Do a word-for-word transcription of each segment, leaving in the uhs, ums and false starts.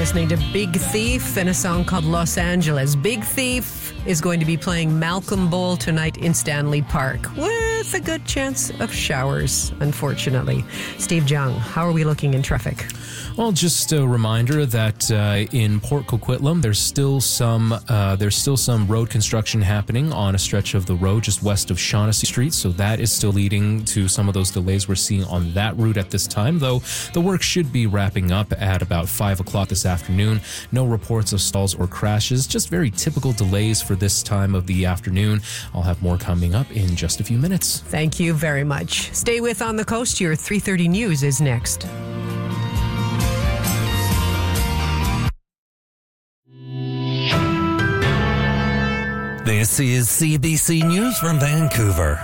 listening to Big Thief and a song called Los Angeles. Big Thief is going to be playing Malcolm Bowl tonight in Stanley Park with a good chance of showers, unfortunately. Steve Jung, how are we looking in traffic? Well, just a reminder that uh, in Port Coquitlam, there's still some uh, there's still some road construction happening on a stretch of the road just west of Shaughnessy Street. So that is still leading to some of those delays we're seeing on that route at this time. Though the work should be wrapping up at about five o'clock this afternoon. No reports of stalls or crashes. Just very typical delays for this time of the afternoon. I'll have more coming up in just a few minutes. Thank you very much. Stay with On the Coast. Your three thirty News is next. This is C B C News from Vancouver.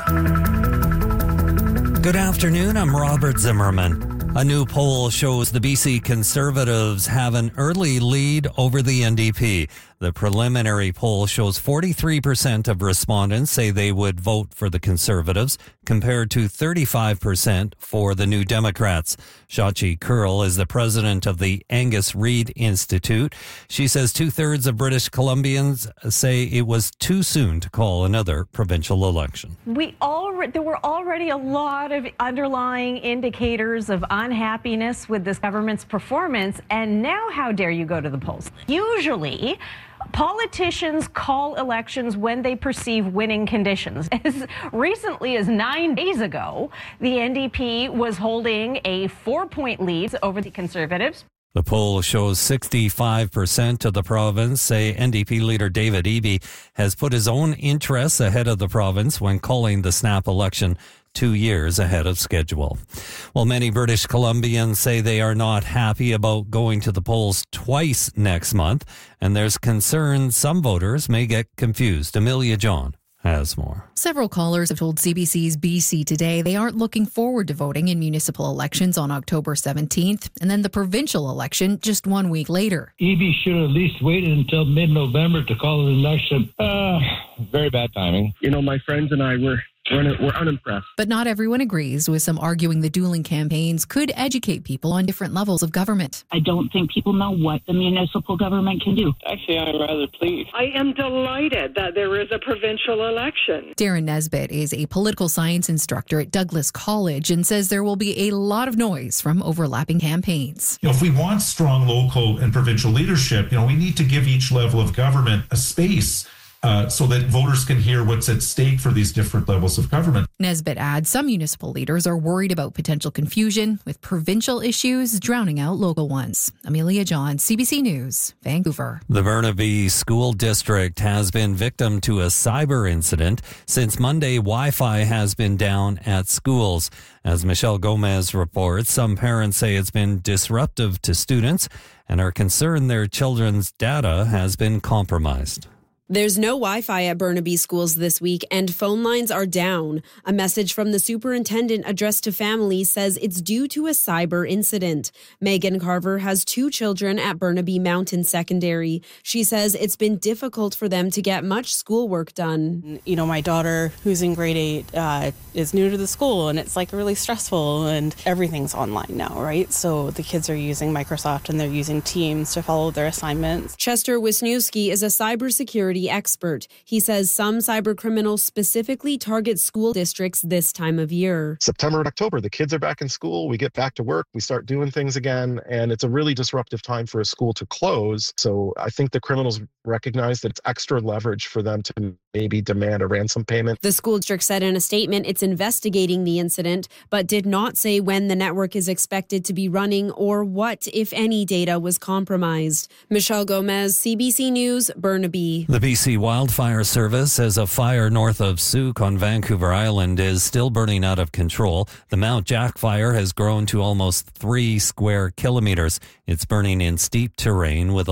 Good afternoon, I'm Robert Zimmerman. A new poll shows the B C Conservatives have an early lead over the N D P. The preliminary poll shows forty-three percent of respondents say they would vote for the Conservatives, compared to thirty-five percent for the New Democrats. Shachi Kurl is the president of the Angus Reid Institute. She says two-thirds of British Columbians say it was too soon to call another provincial election. We already, there were already a lot of underlying indicators of unhappiness with this government's performance, and now how dare you go to the polls? Usually, politicians call elections when they perceive winning conditions. As recently as nine days ago, the N D P was holding a four-point lead over the Conservatives. The poll shows sixty-five percent of the province say N D P leader David Eby has put his own interests ahead of the province when calling the snap election two years ahead of schedule. While many British Columbians say they are not happy about going to the polls twice next month, and there's concern some voters may get confused. Amelia John has more. Several callers have told C B C's B C Today they aren't looking forward to voting in municipal elections on October seventeenth, and then the provincial election just one week later. Eby should have at least waited until mid-November to call an election. Uh, very bad timing. You know, my friends and I were We're, we're unimpressed. But not everyone agrees, with some arguing the dueling campaigns could educate people on different levels of government. I don't think people know what the municipal government can do. Actually, I'm rather pleased. I am delighted that there is a provincial election. Darren Nesbitt is a political science instructor at Douglas College and says there will be a lot of noise from overlapping campaigns. You know, if we want strong local and provincial leadership, you know, we need to give each level of government a space Uh, so that voters can hear what's at stake for these different levels of government. Nesbitt adds some municipal leaders are worried about potential confusion, with provincial issues drowning out local ones. Amelia John, C B C News, Vancouver. The Burnaby School District has been victim to a cyber incident. Since Monday, Wi-Fi has been down at schools. As Michelle Gomez reports, some parents say it's been disruptive to students and are concerned their children's data has been compromised. There's no Wi-Fi at Burnaby schools this week, and phone lines are down. A message from the superintendent addressed to families says it's due to a cyber incident. Megan Carver has two children at Burnaby Mountain Secondary. She says it's been difficult for them to get much schoolwork done. You know, my daughter, who's in grade eight, uh, is new to the school, and it's like really stressful, and everything's online now, right? So the kids are using Microsoft and they're using Teams to follow their assignments. Chester Wisniewski is a cybersecurity expert. He says some cyber criminals specifically target school districts this time of year. September and October, the kids are back in school. We get back to work. We start doing things again. And it's a really disruptive time for a school to close. So I think the criminals recognize that it's extra leverage for them to maybe demand a ransom payment. The school district said in a statement it's investigating the incident, but did not say when the network is expected to be running or what, if any, data was compromised. Michelle Gomez, C B C News, Burnaby. The B C Wildfire Service says a fire north of Souk on Vancouver Island is still burning out of control. The Mount Jack fire has grown to almost three square kilometers. It's burning in steep terrain with a